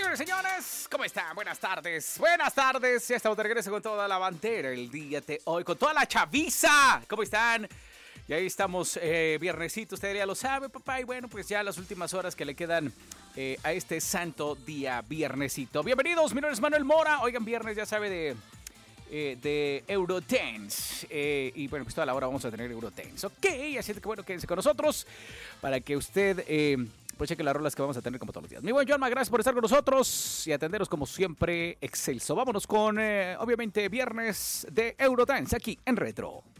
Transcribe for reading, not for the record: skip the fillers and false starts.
Señores, señores, ¿cómo están? Buenas tardes. Buenas tardes. Ya estamos de regreso con toda la bandera el día de hoy, con toda la chaviza. ¿Cómo están? Y ahí estamos, viernesito, usted ya lo sabe, papá. Y bueno, pues ya las últimas horas que le quedan a este santo día viernesito. Bienvenidos, mi nombre es Manuel Mora. Oigan, viernes, ya sabe, de Eurodance. Y bueno, pues toda la hora vamos a tener Eurodance. Ok, así que bueno, quédense con nosotros para que usted pues cheque las rolas que vamos a tener como todos los días. Mi buen Joanma, gracias por estar con nosotros y atenderos como siempre excelso. Vámonos con, obviamente, viernes de Eurodance aquí en Retro.